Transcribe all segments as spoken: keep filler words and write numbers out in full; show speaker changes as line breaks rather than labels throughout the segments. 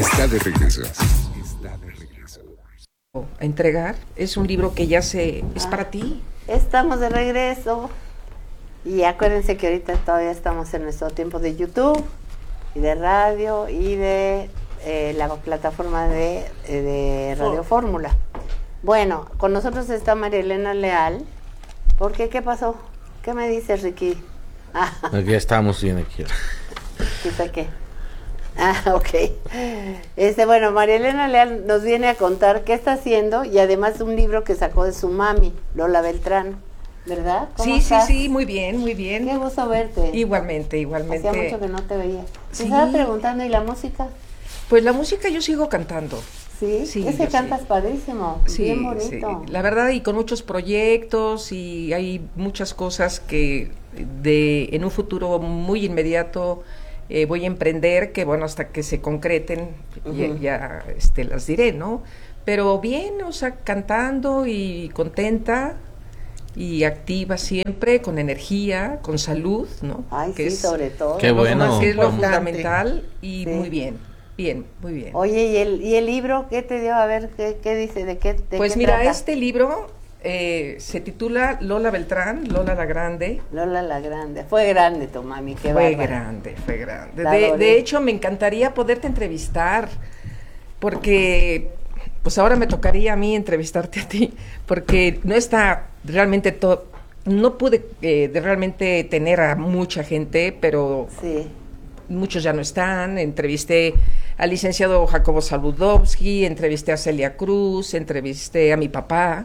está de regreso. Está de regreso.
A entregar, es un libro que ya se... es
Ah,
para ti.
Estamos de regreso. Y acuérdense que ahorita todavía estamos en nuestro tiempo de YouTube y de radio y de eh, la plataforma de, de Radio Fórmula. Bueno, con nosotros está María Elena Leal. ¿Por qué? ¿Qué pasó? ¿Qué me dices, Ricky? Ah,
Aquí estamos bien aquí.
¿qué qué? Ah, ok. Este, bueno, María Elena Leal nos viene a contar qué está haciendo y además un libro que sacó de su mami, Lola Beltrán, ¿verdad? ¿Cómo
Sí,
estás?
sí, sí, muy bien, muy bien.
Qué gusto verte.
Igualmente, igualmente.
Hacía mucho que no te veía. Te
Sí.
estaba preguntando, ¿y la música?
Pues la música yo sigo cantando.
Sí,
Sí,
ese
yo
cantas
sí.
padrísimo,
Sí,
bien bonito.
sí, la verdad, y con muchos proyectos y hay muchas cosas que de en un futuro muy inmediato eh, voy a emprender, que bueno, hasta que se concreten ya,
Ujú.
ya este, las diré, ¿no? Pero bien, o sea, cantando y contenta y activa siempre, con energía, con salud, ¿no?
Ay,
que
sí,
es,
sobre todo.
Qué bueno.
que es lo
Importante.
fundamental y
Sí.
muy bien, bien, muy bien.
Oye, ¿y el, ¿y el libro qué te dio? A ver, ¿qué, qué dice? ¿De qué, de
Pues
qué
mira,
trata?
este libro eh, se titula Lola Beltrán, Lola la Grande.
Lola la Grande. Fue grande tu mami, qué
Fue
bárbara.
grande, fue grande.
La
De,
adoré.
de hecho, me encantaría poderte entrevistar, porque pues ahora me tocaría a mí entrevistarte a ti, porque no está realmente todo, no pude eh, de realmente tener a mucha gente, pero
Sí.
muchos ya no están. Entrevisté al licenciado Jacobo Saludowski, entrevisté a Celia Cruz, entrevisté a mi papá,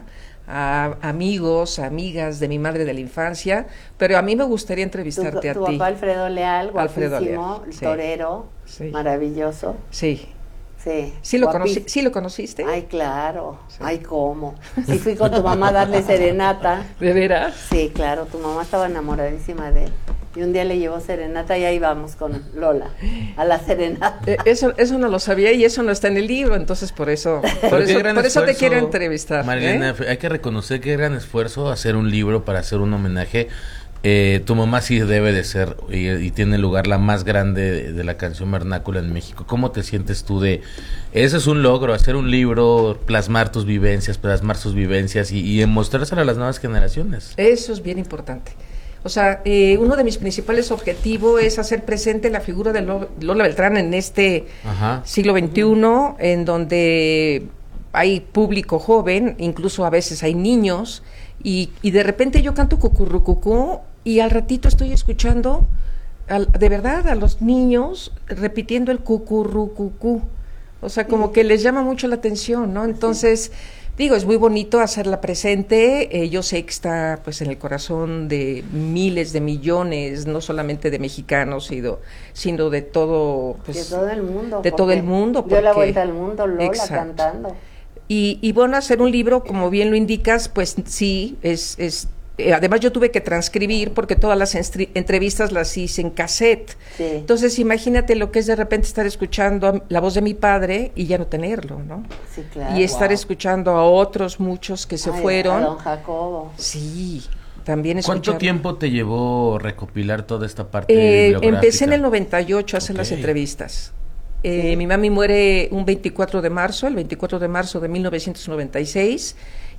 a amigos, amigas de mi madre de la infancia, pero a mí me gustaría
Tu,
entrevistarte
tu
a ti.
papá Alfredo Leal,
Alfredo
guapísimo,
Leal, sí.
torero,
Sí.
maravilloso.
Sí.
Sí.
¿Sí lo,
guapísimo.
conocí, ¿Sí lo conociste?
Ay, claro.
Sí.
Ay, ¿cómo? Y fui con tu mamá a darle serenata.
¿De veras?
Sí, claro, tu mamá estaba enamoradísima de él. Y un día le llevó serenata y ahí vamos con Lola, a la serenata.
Eh, eso, eso no lo sabía y eso no está en el libro, entonces por eso, por
Pero qué
eso,
gran
por eso te
esfuerzo,
quiero entrevistar.
Marilena,
¿eh?
hay que reconocer qué gran esfuerzo hacer un libro para hacer un homenaje. Eh, tu mamá sí debe de ser y, y tiene lugar la más grande de, de la canción vernácula en México. ¿Cómo te sientes tú de... Ese es un logro, hacer un libro, plasmar tus vivencias, plasmar sus vivencias y, y mostrárselo a las nuevas generaciones?
Eso es bien importante. O sea, eh, uno de mis principales objetivos es hacer presente la figura de Lo- Lola Beltrán en este
Ajá.
siglo veintiuno, en donde hay público joven, incluso a veces hay niños, y, y de repente yo canto cucurrucucú y al ratito estoy escuchando, al- de verdad, a los niños repitiendo el cucurrucucú. O sea, como que les llama mucho la atención, ¿no? Entonces, digo, es muy bonito hacerla presente. Eh, yo sé que está, pues, en el corazón de miles de millones, no solamente de mexicanos, sino, sino de todo, pues,
de todo el mundo.
de todo
porque
el mundo.
Dio la
porque-
vuelta al mundo, Lola,
Exacto.
cantando.
Y, y bueno, hacer un libro, como bien lo indicas, pues sí, es, es eh, además yo tuve que transcribir porque todas las enstri- entrevistas las hice en cassette.
Sí.
Entonces imagínate lo que es de repente estar escuchando a- la voz de mi padre y ya no tenerlo, ¿no?
Sí, claro.
y estar
Wow.
escuchando a otros muchos que se
Ay,
fueron.
a don Jacobo.
Sí, también
¿Cuánto
escuchar.
tiempo te llevó recopilar toda esta parte
Eh,
bibliográfica?
empecé en el noventa y ocho a hacer
Ok.
las entrevistas. Eh,
Sí.
Mi mami muere un veinticuatro de marzo, el veinticuatro de marzo de mil novecientos noventa y seis,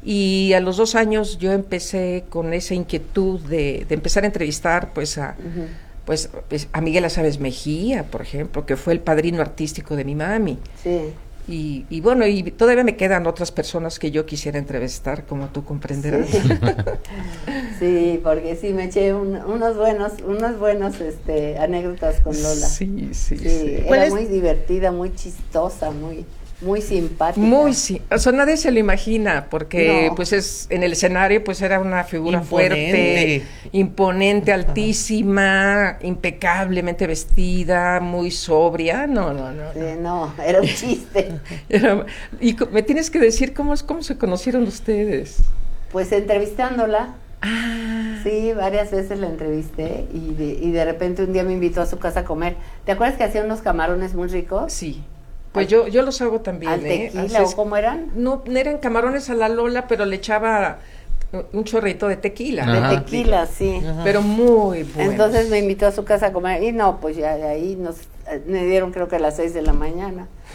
y a los dos años yo empecé con esa inquietud de, de empezar a entrevistar pues a,
Ujú.
pues, pues, a Miguel Azaves Mejía, por ejemplo, que fue el padrino artístico de mi mami.
Sí.
Y, y bueno, y todavía me quedan otras personas que yo quisiera entrevistar, como tú comprenderás.
Sí. Sí, porque sí me eché un- unos buenos, unos buenos este anécdotas con Lola.
Sí, sí,
Sí,
sí.
¿Cuál
era
es-
muy divertida, muy chistosa, muy, muy simpática.
Muy sí, o sea, nadie se lo imagina, porque
No.
pues es en el escenario pues era una figura
Imponente.
fuerte, imponente, altísima, impecablemente vestida, muy sobria. No, no, no.
Sí, no, era un chiste.
Era- y co- me tienes que decir cómo es cómo se conocieron ustedes.
Pues entrevistándola,
Ah,
sí, varias veces la entrevisté y de, y de repente un día me invitó a su casa a comer. ¿Te acuerdas que hacía unos camarones muy ricos?
sí. Pues yo yo los hago también,
¿Al
¿eh?
tequila
Haces-
o cómo eran?
No, no eran camarones a la Lola, pero le echaba un chorrito de tequila.
De
Ajá.
tequila, sí.
Pero muy bueno.
Entonces me invitó a su casa a comer y no, pues ya de ahí nos eh, me dieron creo que a las seis de la mañana.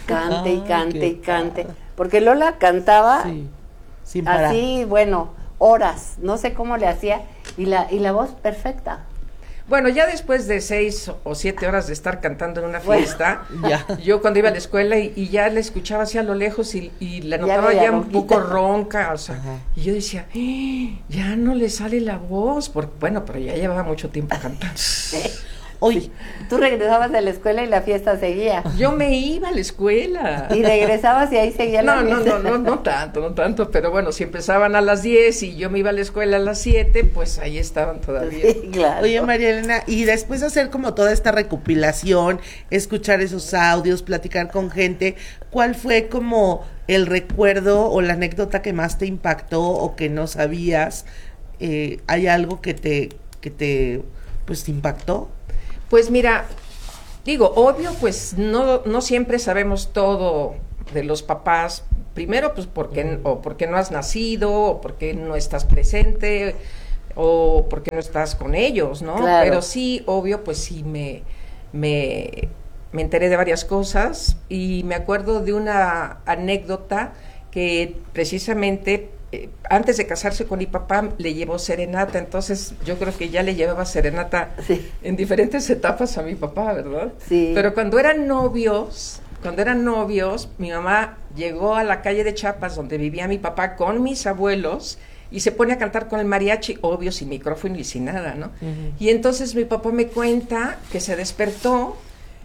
cante y
Ay,
cante
qué
y cante.
padre.
Porque Lola cantaba
Sí, sin parar.
así, bueno, horas, no sé cómo le hacía, y la, y la voz perfecta.
Bueno, ya después de seis o siete horas de estar cantando en una
Bueno,
fiesta,
ya.
yo cuando iba a la escuela y, y ya la escuchaba así a lo lejos y, y la
Ya
notaba
veía
ya un
ronquita.
poco ronca, o sea,
Ajá.
y yo decía, "Ah, ya no le sale la voz", porque bueno, pero ya llevaba mucho tiempo cantando.
Oye,
Tú regresabas de la escuela y la fiesta seguía.
Yo me iba a la escuela.
Y regresabas y ahí seguía la
No, no,
fiesta.
no, no, no tanto, no tanto, pero bueno, si empezaban a las diez y yo me iba a la escuela a las siete, pues ahí estaban todavía.
Sí, claro.
Oye, María Elena, y después de hacer como toda esta recopilación, escuchar esos audios, platicar con gente, ¿cuál fue como el recuerdo o la anécdota que más te impactó o que no sabías? Eh, ¿Hay algo que te, que te, pues, te impactó?
Pues mira, digo, obvio, pues no, no siempre sabemos todo de los papás. Primero, pues porque, o porque no has nacido, o porque no estás presente, o porque no estás con ellos, ¿no?
Claro.
Pero sí, obvio, pues sí me, me, me enteré de varias cosas y me acuerdo de una anécdota que precisamente eh, antes de casarse con mi papá le llevó serenata, entonces yo creo que ya le llevaba serenata
Sí.
en diferentes etapas a mi papá, ¿verdad?
Sí.
Pero cuando eran novios, cuando eran novios, mi mamá llegó a la calle de Chiapas donde vivía mi papá con mis abuelos y se pone a cantar con el mariachi, obvio, sin micrófono y sin nada, ¿no?
Ujú.
Y entonces mi papá me cuenta que se despertó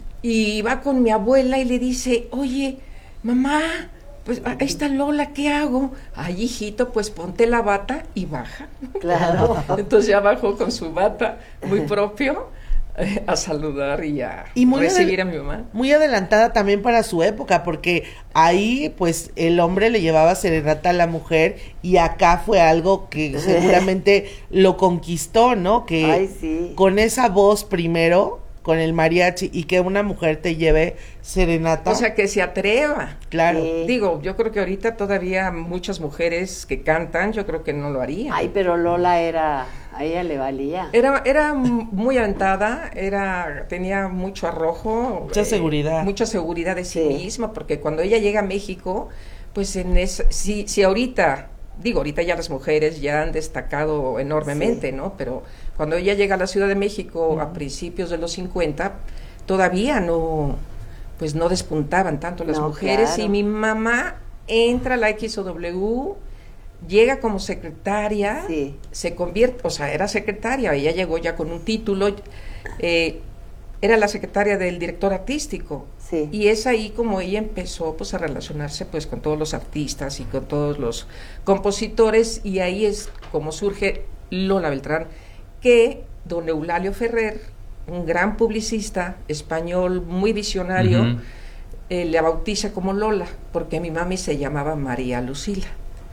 y va con mi abuela y le dice, oye, mamá, pues ahí está Lola, ¿qué hago? Ay, hijito, pues ponte la bata y baja.
Claro.
Entonces ya bajó con su bata muy propio eh, a saludar y a
Y muy
recibir
adel-
a mi mamá.
Muy adelantada también para su época, porque ahí pues el hombre le llevaba serenata a la mujer y acá fue algo que seguramente lo conquistó, ¿no? Que
Ay, sí.
con esa voz primero, con el mariachi, y que una mujer te lleve serenata.
O sea, que se atreva.
claro.
Sí.
Digo, yo creo que ahorita todavía muchas mujeres que cantan, yo creo que no lo harían.
Ay, pero Lola era, a ella le valía.
Era, era muy aventada, era, tenía mucho arrojo.
Mucha seguridad.
Mucha seguridad de sí,
Sí.
misma, porque cuando ella llega a México, pues en esa, si, si ahorita, digo, ahorita ya las mujeres ya han destacado enormemente,
Sí.
¿no? Pero cuando ella llega a la Ciudad de México a principios de los cincuenta, todavía no, pues no despuntaban tanto las
No,
mujeres,
claro.
y mi mamá entra a la X O W, llega como secretaria,
Sí.
se convierte, o sea, era secretaria, ella llegó ya con un título, eh, era la secretaria del director artístico,
Sí.
y es ahí como ella empezó pues a relacionarse pues con todos los artistas y con todos los compositores, y ahí es como surge Lola Beltrán, que don Eulalio Ferrer, un gran publicista español muy visionario,
Ujú.
eh, le bautiza como Lola, porque mi mami se llamaba María Lucila.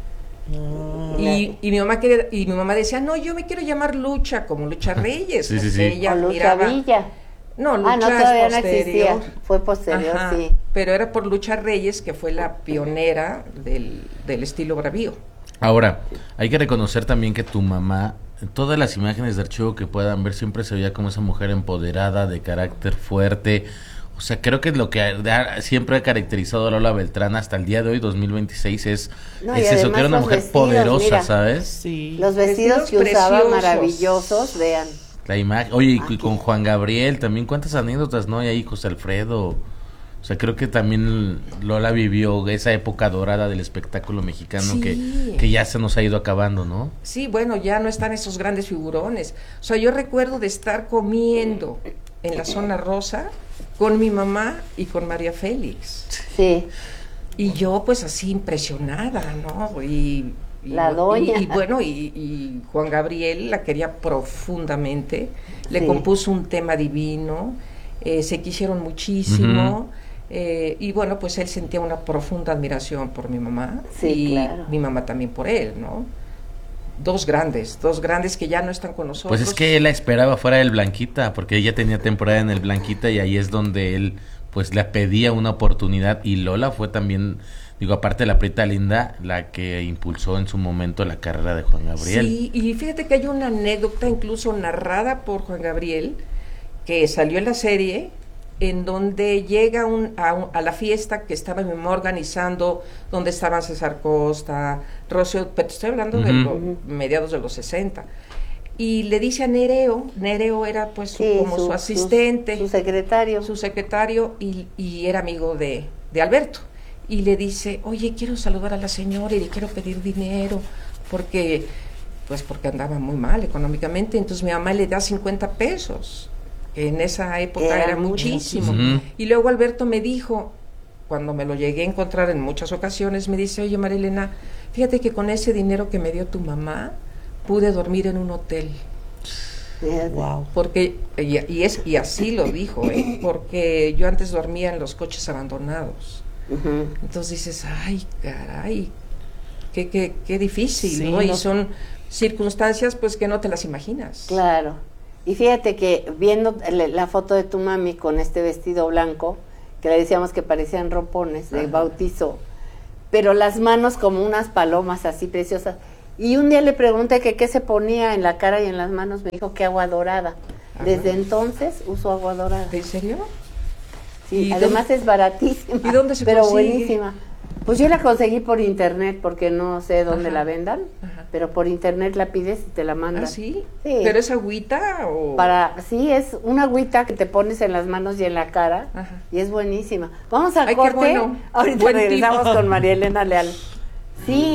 Ah,
Y, y mi mamá quería- y mi mamá decía, no, yo me quiero llamar Lucha, como Lucha Reyes.
Sí, sí,
porque
sí.
Ella
O Lucha
admiraba-
Villa.
No, Lucha
Ah, no,
es
todavía no
posterior.
existía. Fue posterior,
Ajá,
sí.
pero era por Lucha Reyes, que fue la pionera del, del estilo bravío.
Ahora, hay que reconocer también que tu mamá, en todas las imágenes de archivo que puedan ver, siempre se veía como esa mujer empoderada, de carácter fuerte. O sea, creo que lo que ha- siempre ha caracterizado a Lola Beltrán hasta el día de hoy, dos mil veintiséis, es,
No, y
es eso, que
además
era una
los
mujer
vestidos,
poderosa,
mira.
¿sabes?
sí.
Los vestidos,
Vestidos
que usaba
preciosos.
maravillosos, vean.
La imagen, oye, y,
Ah,
y con
qué-
Juan Gabriel también, ¿cuántas anécdotas no hay ahí, José Alfredo? O sea, creo que también Lola vivió esa época dorada del espectáculo mexicano
Sí.
que, que ya se nos ha ido acabando, ¿no?
Sí, bueno, ya no están esos grandes figurones. O sea, yo recuerdo de estar comiendo en la zona rosa con mi mamá y con María Félix.
Sí.
Y yo pues así impresionada, ¿no? Y, y
La
bu-
doña.
Y, y bueno, y, y Juan Gabriel la quería profundamente, le
Sí.
compuso un tema divino, eh, se quisieron muchísimo, eh, y bueno, pues él sentía una profunda admiración por mi mamá,
Sí,
y
claro.
mi mamá también por él, ¿no? Dos grandes, dos grandes que ya no están con nosotros.
Pues es que él la esperaba fuera del Blanquita, porque ella tenía temporada en el Blanquita y ahí es donde él pues le pedía una oportunidad, y Lola fue también, digo, aparte de la Prieta Linda, la que impulsó en su momento la carrera de Juan Gabriel.
Sí, y fíjate que hay una anécdota incluso narrada por Juan Gabriel, que salió en la serie, en donde llega un, a, un- a la fiesta que estaba mi mamá organizando, donde estaban César Costa, Rocío, pero estoy hablando de
Ujú.
los mediados de los sesenta. Y le dice a Nereo, Nereo era pues su-
Sí,
como su, asistente,
Su, secretario.
su secretario, y, y era amigo de, de Alberto. Y le dice, oye, quiero saludar a la señora y le quiero pedir dinero, porque, pues porque andaba muy mal económicamente. Entonces mi mamá le da cincuenta pesos, que en esa época
Era
era,
mucho.
muchísimo.
Ujú.
Y luego Alberto me dijo, cuando me lo llegué a encontrar en muchas ocasiones, me dice, oye, María Elena, fíjate que con ese dinero que me dio tu mamá, pude dormir en un hotel.
Fíjate.
Wow.
Porque, y, y es, y así lo dijo, ¿eh? Porque yo antes dormía en los coches abandonados.
Ujú.
Entonces dices, ay, caray, qué, qué, qué difícil,
Sí,
¿no? Y
no-
son circunstancias pues que no te las imaginas.
Claro. Y fíjate que viendo le- la foto de tu mami con este vestido blanco, que le decíamos que parecían rompones de
Ajá.
bautizo, pero las manos como unas palomas así preciosas. Y un día le pregunté que qué se ponía en la cara y en las manos, me dijo que agua dorada.
Ajá.
Desde entonces uso agua dorada.
¿En serio?
Sí,
¿Y
además
dónde-
es baratísima.
¿Y dónde se
Pero
consigue?
buenísima. Pues yo la conseguí por internet porque no sé dónde
Ajá.
la vendan,
Ajá.
pero por internet la pides y te la mandan.
¿Ah, sí?
Sí.
¿Pero es agüita o...?
Para, sí, es una agüita que te pones en las manos y en la cara
Ajá.
y es buenísima. Vamos a
Ay, qué
corte.
bueno.
Ahorita
Buen
regresamos
tip.
con María Elena Leal. Sí.